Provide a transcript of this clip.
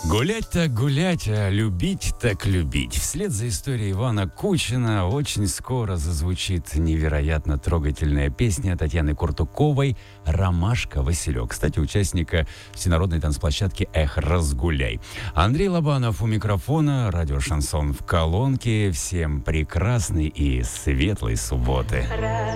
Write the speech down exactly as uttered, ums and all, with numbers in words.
Гулять так гулять, а любить так любить. Вслед за историей Ивана Кучина очень скоро зазвучит невероятно трогательная песня Татьяны Куртуковой «Ромашка Василек». Кстати, участника всенародной танцплощадки «Эх, разгуляй». Андрей Лобанов у микрофона, радио «Шансон» в колонке. Всем прекрасной и светлой субботы.